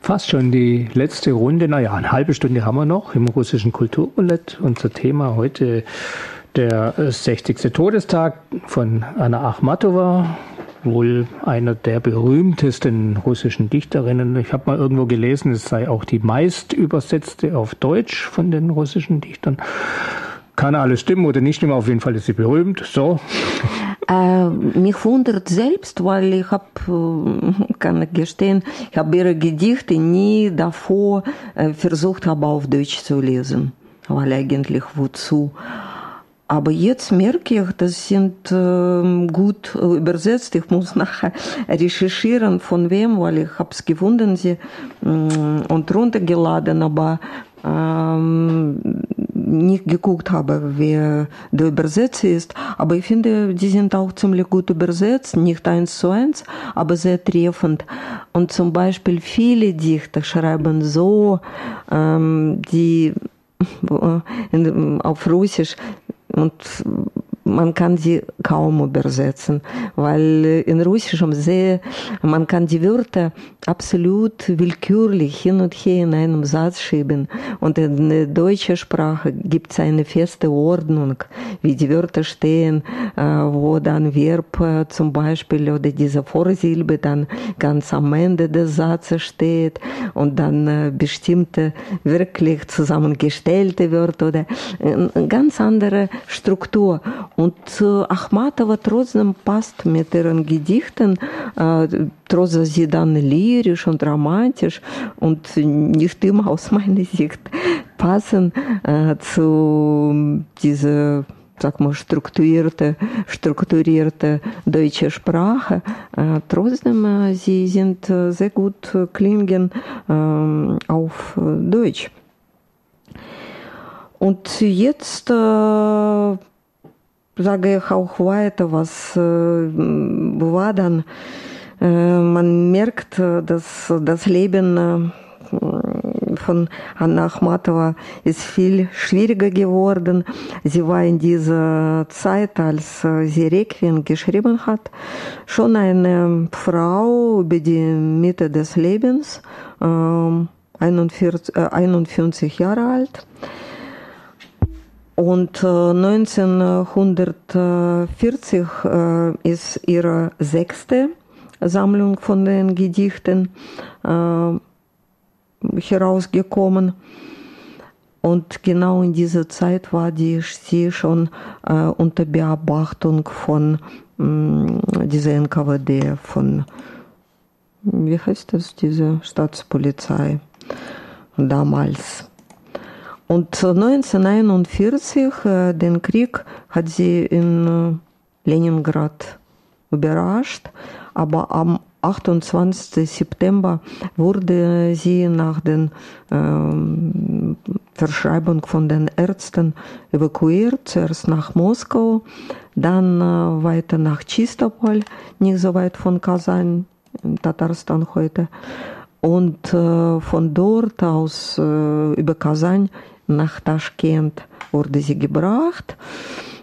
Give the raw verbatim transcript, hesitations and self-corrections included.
Fast schon die letzte Runde. Naja, eine halbe Stunde haben wir noch im russischen Kulturroulette. Unser Thema heute der sechzigste Todestag von Anna Achmatowa, wohl einer der berühmtesten russischen Dichterinnen. Ich habe mal irgendwo gelesen, es sei auch die meist übersetzte auf Deutsch von den russischen Dichtern. Kann alles stimmen oder nicht stimmen, auf jeden Fall ist sie berühmt. So. Äh, mich wundert selbst, weil ich habe, äh, kann ich gestehen, ich habe ihre Gedichte nie davor äh, versucht habe auf Deutsch zu lesen, weil eigentlich wozu. Aber jetzt merke ich, das sind äh, gut äh, übersetzt. Ich muss nachher recherchieren von wem, weil ich habe es gefunden sie, äh, und runtergeladen, aber ähm, nicht geguckt habe, wer der Übersetzer ist. Aber ich finde, die sind auch ziemlich gut übersetzt, nicht eins zu eins, aber sehr treffend. Und zum Beispiel viele Dichter schreiben so, ähm, die äh, auf Russisch, und man kann sie kaum übersetzen, weil in Russischem sehr, man kann die Wörter absolut willkürlich hin und her in einem Satz schieben. Und in der deutschen Sprache gibt es eine feste Ordnung, wie die Wörter stehen, wo dann Verb zum Beispiel oder diese Vorsilbe dann ganz am Ende des Satzes steht und dann bestimmte wirklich zusammengestellte Wörter oder eine ganz andere Struktur. Und äh, Achmatowa trotzdem passt mit ihren Gedichten, äh, trotz dass sie dann lyrisch und romantisch und nicht immer aus meiner Sicht passen äh, zu dieser, sag mal, strukturierte, strukturierte deutsche Sprache. Äh, trotzdem, äh, sie sind äh, sehr gut äh, klingen äh, auf äh, Deutsch. Und jetzt äh, sage ich auch weiter, was äh, war dann. Äh, man merkt, dass das Leben äh, von Anna Achmatowa ist viel schwieriger geworden. Sie war in dieser Zeit, als äh, sie Requiem geschrieben hat, schon eine Frau über die Mitte des Lebens, äh, einundvierzig, äh, einundfünfzig Jahre alt. Und äh, neunzehnhundertvierzig äh, ist ihre sechste Sammlung von den Gedichten äh, herausgekommen. Und genau in dieser Zeit war die, sie schon äh, unter Beobachtung von äh, dieser N K W D, von, wie heißt das, diese Staatspolizei damals. Und neunzehnhunderteinundvierzig, äh, den Krieg hat sie in äh, Leningrad überrascht, aber am achtundzwanzigsten September wurde sie nach der äh, Verschreibung von den Ärzten evakuiert, zuerst nach Moskau, dann äh, weiter nach Chistopol, nicht so weit von Kasan, in Tatarstan heute, und äh, von dort aus äh, über Kasan nach Taschkent wurde sie gebracht.